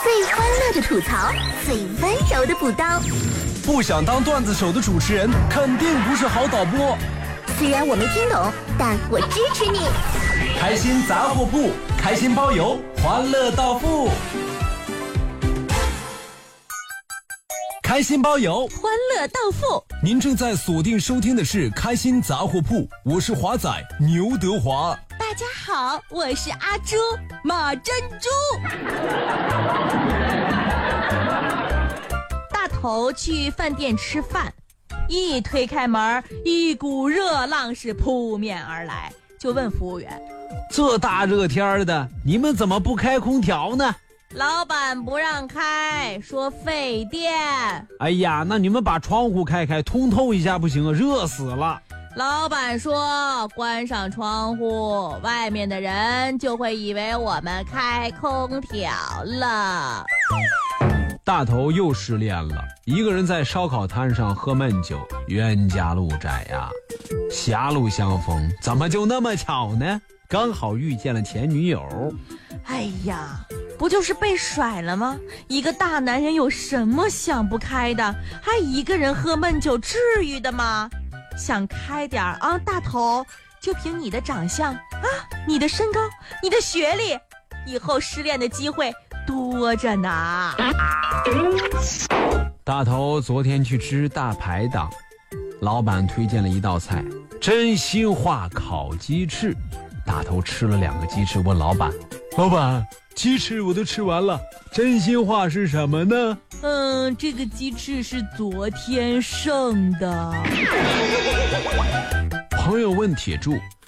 最欢乐的吐槽，最温柔的补刀。 不想当段子手的主持人，肯定不是好导播。 虽然我没听懂，但我支持你。 开心杂货铺，开心包邮，欢乐到付。开心包邮， 欢乐到付。 您正在锁定收听的是开心杂货铺，我是华仔牛德华。 大家好，我是阿朱马珍珠。大头去饭店吃饭，一推开门，一股热浪是扑面而来，就问服务员： 这大热天的，你们怎么不开空调呢？ 老板不让开，说费电。 哎呀，那你们把窗户开开，通透一下不行啊，热死了。 老板说关上窗户，外面的人就会以为我们开空调了。 大头又失恋了，一个人在烧烤摊上喝闷酒，冤家路窄呀，狭路相逢，怎么就那么巧呢？刚好遇见了前女友。 哎呀，不就是被甩了吗？一个大男人有什么想不开的？还一个人喝闷酒，至于的吗？想开点啊，大头，就凭你的长相啊，你的身高，你的学历，以后失恋的机会多着呢。 大头昨天去吃大排档，老板推荐了一道菜，真心话烤鸡翅。大头吃了2个鸡翅，问老板：老板，鸡翅我都吃完了，真心话是什么呢？ 这个鸡翅是昨天剩的。 朋友问铁柱：